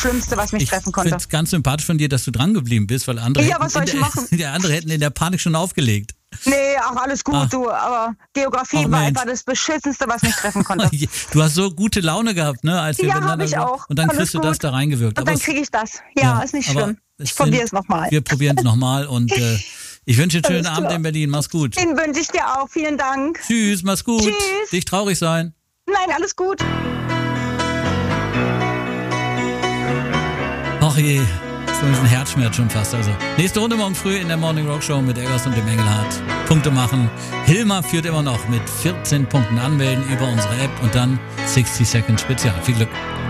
Schlimmste, was mich treffen konnte. Ich finde es ganz sympathisch von dir, dass du dran geblieben bist, weil andere, ja, was soll ich machen? Die andere hätten in der Panik schon aufgelegt. Nee, ach, alles gut, du. Aber Geografie war einfach das Beschissenste, was mich treffen konnte. Du hast so gute Laune gehabt, ne? Als wir ja, habe ich auch. Und dann kriegst du das da reingewirkt. Und dann kriege ich das. Ja, ist nicht schlimm. Ich probiere es nochmal. Wir probieren es nochmal und ich wünsche dir einen schönen Abend in Berlin. Mach's gut. Den wünsche ich dir auch. Vielen Dank. Tschüss, mach's gut. Tschüss. Nicht traurig sein. Nein, alles gut. Ach je, so ist ein Herzschmerz schon fast. Also nächste Runde morgen früh in der Morning Rock Show mit Eggers und dem Engelhardt. Punkte machen. Hilmar führt immer noch mit 14 Punkten. Anmelden über unsere App und dann 60 Second Spezial. Viel Glück.